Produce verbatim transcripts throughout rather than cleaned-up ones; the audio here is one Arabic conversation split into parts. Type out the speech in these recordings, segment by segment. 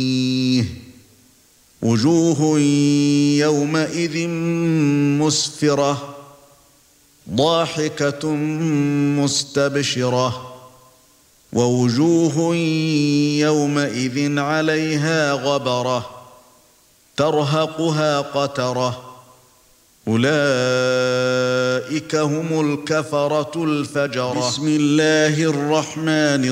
وجوه يومئذ مسفرة ضاحكة مستبشرة ووجوه يومئذ عليها غبرة ترهقها قترة أولئك هم الكفرة الفجرة بسم الله الرحمن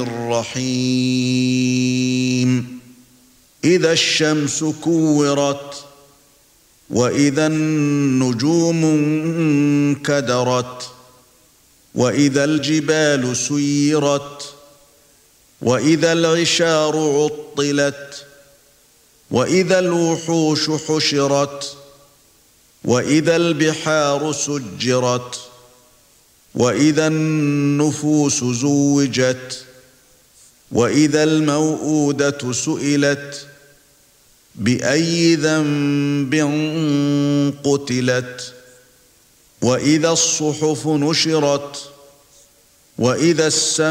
الرحيم إذا الشمس كورت وإذا النجوم انكدرت وإذا الجبال سيرت وإذا العشار عطلت وإذا الوحوش حشرت وإذا البحار سجرت وإذا النفوس زوجت وإذا الموءودة سئلت بأي ذنب قتلت وإذا الصحف نشرت وإذا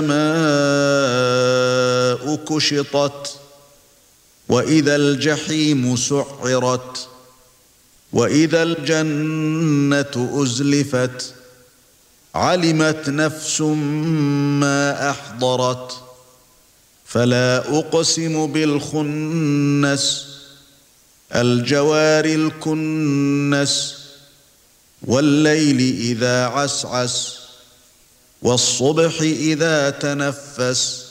السماء كشطت وإذا الجحيم سعرت وإذا الجنة أزلفت علمت نفس ما أحضرت فلا أقسم بالخنس الجوار الكنس والليل إذا عسعس والصبح إذا تنفس